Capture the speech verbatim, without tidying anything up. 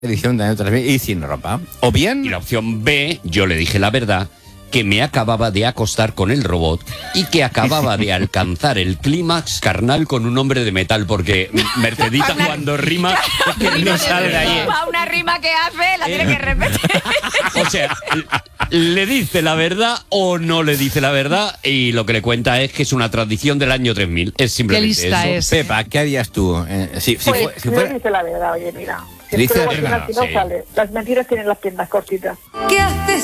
Edición de año tres mil y sin ropa. O bien... Y la opción B, yo le dije la verdad, que me acababa de acostar con el robot y que acababa de alcanzar el clímax carnal con un hombre de metal, porque Mercedita cuando rima es que no sale de ahí. Una rima que hace la tiene que repetir. O sea, le dice la verdad o no le dice la verdad, y lo que le cuenta es que es una tradición del año tres mil. Es simplemente Qué lista eso. es. Pepa, ¿qué harías tú? Eh, si, si Pues, fue- si no fuera- dice la verdad, oye, mira. Dice Siempre la al final verdad, si no sí. sale. Las mentiras tienen las piernas cortitas. ¿Qué haces?